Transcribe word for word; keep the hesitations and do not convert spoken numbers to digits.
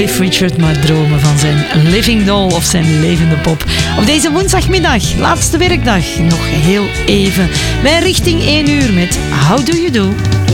Cliff Richard maar dromen van zijn living doll of zijn levende pop. Op deze woensdagmiddag, laatste werkdag, nog heel even. Wij richting één uur met How Do You Do.